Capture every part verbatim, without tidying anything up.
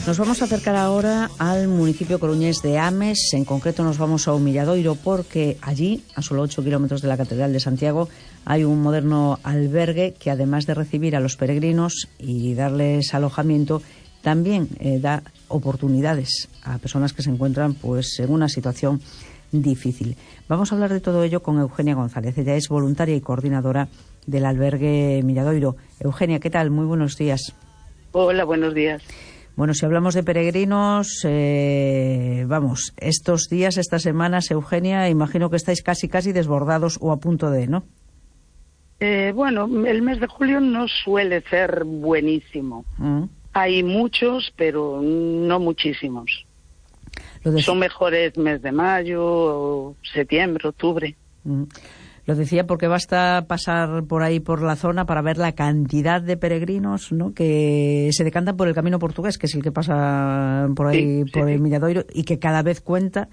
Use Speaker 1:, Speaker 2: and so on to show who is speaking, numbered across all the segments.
Speaker 1: Nos vamos a acercar ahora al municipio coruñés de Ames. En concreto nos vamos a Humilladoiro porque allí, a solo ocho kilómetros de la Catedral de Santiago, hay un moderno albergue que, además de recibir a los peregrinos y darles alojamiento, también eh, da oportunidades a personas que se encuentran pues en una situación difícil. Vamos a hablar de todo ello con Eugenia González. Ella es voluntaria y coordinadora del albergue Humilladoiro. Eugenia, ¿qué tal? Muy buenos días.
Speaker 2: Hola, buenos días.
Speaker 1: Bueno, si hablamos de peregrinos, eh, vamos, estos días, estas semanas, Eugenia, imagino que estáis casi, casi desbordados o a punto de, ¿no?
Speaker 2: Eh, bueno, el mes de julio no suele ser buenísimo. Mm. Hay muchos, pero no muchísimos. Lo de... Son mejores mes de mayo, septiembre, octubre.
Speaker 1: Mm. Lo decía porque basta pasar por ahí, por la zona, para ver la cantidad de peregrinos, ¿no?, que se decantan por el camino portugués, que es el que pasa por ahí, sí, por sí, el Milladoiro, y que cada vez cuenta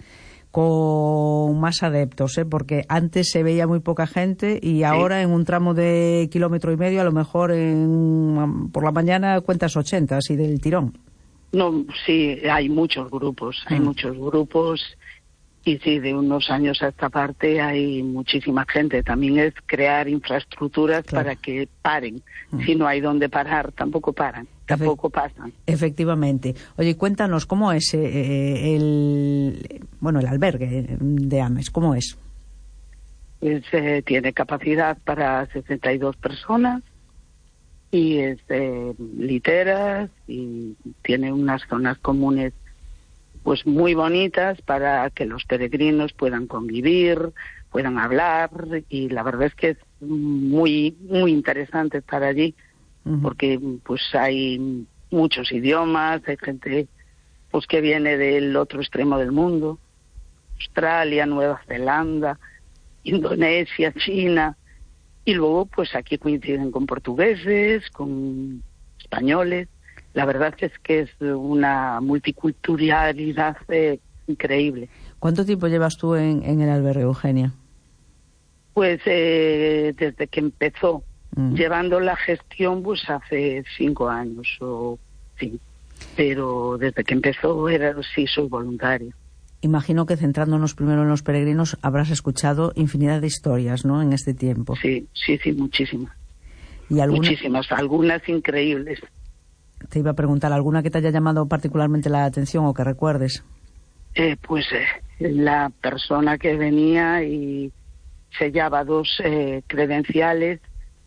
Speaker 1: con más adeptos, ¿eh? Porque antes se veía muy poca gente y sí. Ahora en un tramo de kilómetro y medio, a lo mejor en, por la mañana cuentas ochenta, así del tirón.
Speaker 2: No, sí, hay muchos grupos, hay mm. muchos grupos. Y sí, de unos años a esta parte hay muchísima gente. También es crear infraestructuras, claro, para que paren. Mm. Si no hay donde parar, tampoco paran, tampoco Efe- pasan.
Speaker 1: Efectivamente. Oye, cuéntanos, ¿cómo es eh, el bueno el albergue de Ames? ¿Cómo es?
Speaker 2: Pues, eh, tiene capacidad para sesenta y dos personas y es eh, literas y tiene unas zonas comunes pues muy bonitas para que los peregrinos puedan convivir, puedan hablar, y la verdad es que es muy muy interesante estar allí, uh-huh. porque pues hay muchos idiomas, hay gente pues que viene del otro extremo del mundo, Australia, Nueva Zelanda, Indonesia, China, y luego pues aquí coinciden con portugueses, con españoles. La verdad es que es una multiculturalidad eh, increíble.
Speaker 1: ¿Cuánto tiempo llevas tú en, en el albergue, Eugenia?
Speaker 2: Pues eh, desde que empezó, mm. llevando la gestión pues hace cinco años o sí, pero desde que empezó era sí soy voluntaria.
Speaker 1: Imagino que centrándonos primero en los peregrinos habrás escuchado infinidad de historias, ¿no?, en este tiempo.
Speaker 2: Sí, sí, sí, muchísimas.
Speaker 1: ¿Y alguna...
Speaker 2: Muchísimas, algunas increíbles.
Speaker 1: Te iba a preguntar, ¿alguna que te haya llamado particularmente la atención o que recuerdes?
Speaker 2: Eh, pues eh, la persona que venía y sellaba dos eh, credenciales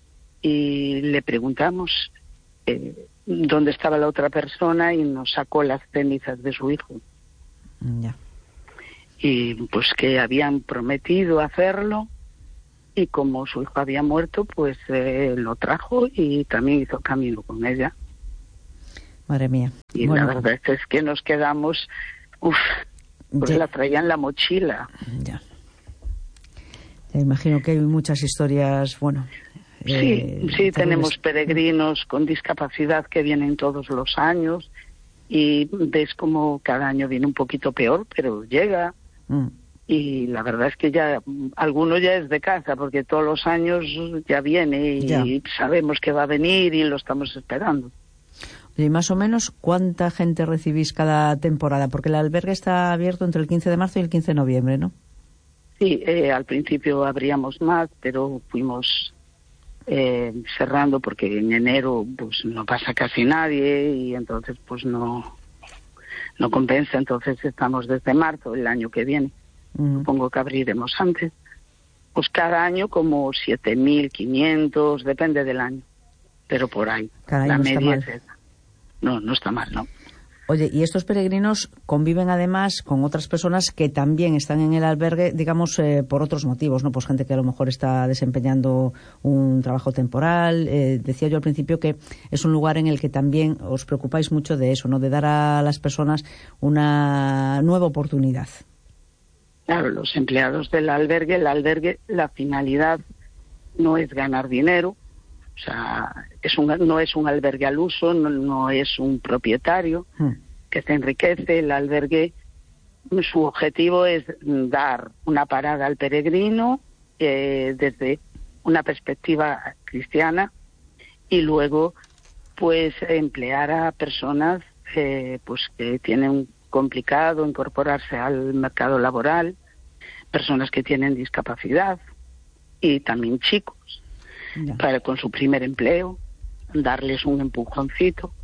Speaker 2: y le preguntamos eh, dónde estaba la otra persona y nos sacó las cenizas de su hijo.
Speaker 1: Ya.
Speaker 2: Y pues que habían prometido hacerlo y como su hijo había muerto, pues eh, lo trajo y también hizo camino con ella.
Speaker 1: Madre mía.
Speaker 2: Y bueno, la verdad es que nos quedamos, uff, pues ya. La traía en la mochila.
Speaker 1: Ya. Me imagino que hay muchas historias, bueno.
Speaker 2: Sí,
Speaker 1: eh,
Speaker 2: sí, terribles. Tenemos peregrinos con discapacidad que vienen todos los años y ves como cada año viene un poquito peor, pero llega. Mm. Y la verdad es que ya, alguno ya es de casa, porque todos los años ya viene y ya. Sabemos que va a venir y lo estamos esperando.
Speaker 1: Y más o menos, ¿cuánta gente recibís cada temporada? Porque el albergue está abierto entre el quince de marzo y el quince de noviembre, ¿no?
Speaker 2: Sí, eh, al principio abríamos más, pero fuimos eh, cerrando porque en enero pues no pasa casi nadie y entonces pues no, no compensa. Entonces estamos desde marzo el año que viene. Uh-huh. Supongo que abriremos antes. Pues cada año como siete mil quinientos, depende del año. Pero por ahí,
Speaker 1: Caray,
Speaker 2: la
Speaker 1: no
Speaker 2: media es esa. No, no está mal, ¿no?
Speaker 1: Oye, y estos peregrinos conviven además con otras personas que también están en el albergue, digamos, eh, por otros motivos, ¿no? Pues gente que a lo mejor está desempeñando un trabajo temporal. Eh, decía yo al principio que es un lugar en el que también os preocupáis mucho de eso, ¿no? De dar a las personas una nueva oportunidad.
Speaker 2: Claro, los empleados del albergue, el albergue, la finalidad no es ganar dinero. O sea, es un, no es un albergue al uso, no, no es un propietario hmm. que se enriquece. El albergue, su objetivo es dar una parada al peregrino eh, desde una perspectiva cristiana y luego pues emplear a personas eh, pues que tienen complicado incorporarse al mercado laboral, personas que tienen discapacidad y también chicos, ya. Para con su primer empleo, darles un empujoncito.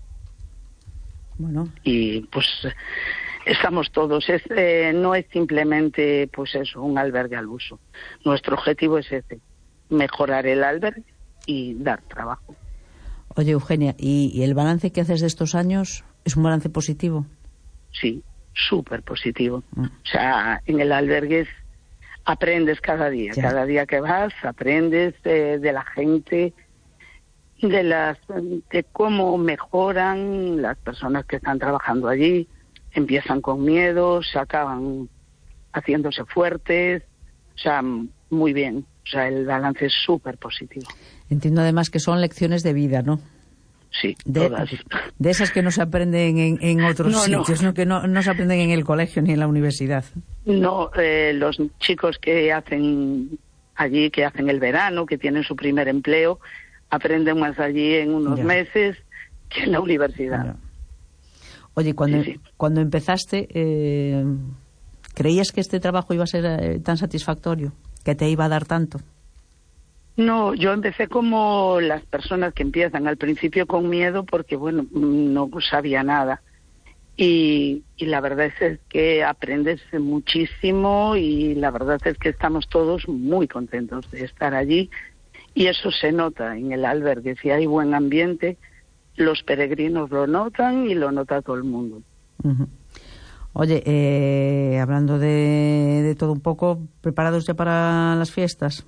Speaker 1: Bueno.
Speaker 2: Y pues estamos todos, es, eh, no es simplemente pues eso, un albergue al uso. Nuestro objetivo es ese, mejorar el albergue y dar trabajo.
Speaker 1: Oye, Eugenia, ¿y, y el balance que haces de estos años es un balance positivo?
Speaker 2: Sí, súper positivo. Mm. O sea, en el albergue aprendes cada día, ya. Cada día que vas aprendes de, de la gente, de las de cómo mejoran las personas que están trabajando allí. Empiezan con miedo, se acaban haciéndose fuertes, o sea, muy bien. O sea, el balance es súper positivo.
Speaker 1: Entiendo además que son lecciones de vida, ¿no?
Speaker 2: Sí,
Speaker 1: de,
Speaker 2: todas.
Speaker 1: De esas que no se aprenden en, en otros no, sitios, no. ¿no? Que no, no se aprenden en el colegio ni en la universidad.
Speaker 2: No, eh, los chicos que hacen allí, que hacen el verano, que tienen su primer empleo, aprenden más allí en unos ya. meses que en la universidad. Ya.
Speaker 1: Oye, cuando,
Speaker 2: sí, sí.
Speaker 1: cuando empezaste, eh, ¿creías que este trabajo iba a ser eh, tan satisfactorio? ¿Que te iba a dar tanto?
Speaker 2: No, yo empecé como las personas que empiezan al principio con miedo porque, bueno, no sabía nada. Y, y la verdad es que aprendes muchísimo y la verdad es que estamos todos muy contentos de estar allí. Y eso se nota en el albergue. Si hay buen ambiente, los peregrinos lo notan y lo nota todo el mundo.
Speaker 1: Uh-huh. Oye, eh, hablando de, de todo un poco, ¿preparados ya para las fiestas?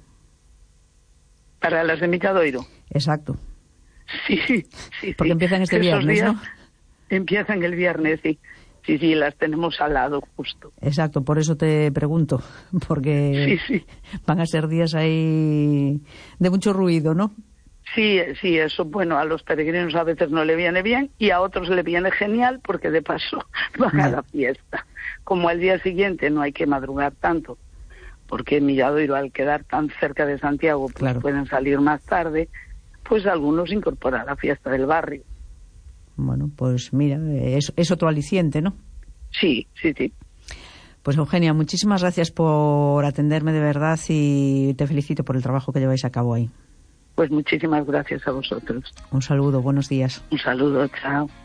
Speaker 2: Para las de Milladoiro.
Speaker 1: Exacto.
Speaker 2: Sí, sí.
Speaker 1: Porque
Speaker 2: sí.
Speaker 1: empiezan este
Speaker 2: Esos
Speaker 1: viernes,
Speaker 2: días
Speaker 1: ¿no?
Speaker 2: Empiezan el viernes, sí. Sí, sí, las tenemos al lado, justo.
Speaker 1: Exacto, por eso te pregunto, porque
Speaker 2: sí, sí.
Speaker 1: van a ser días ahí de mucho ruido, ¿no?
Speaker 2: Sí, sí, eso, bueno, a los peregrinos a veces no le viene bien y a otros le viene genial porque de paso van a la fiesta. Como al día siguiente no hay que madrugar tanto, porque Milladoiro, al quedar tan cerca de Santiago, pues claro. pueden salir más tarde, pues algunos incorporan la fiesta del barrio.
Speaker 1: Bueno, pues mira, es, es otro aliciente, ¿no?
Speaker 2: Sí, sí, sí.
Speaker 1: Pues Eugenia, muchísimas gracias por atenderme de verdad y te felicito por el trabajo que lleváis a cabo ahí.
Speaker 2: Pues muchísimas gracias a vosotros.
Speaker 1: Un saludo, buenos días.
Speaker 2: Un saludo, chao.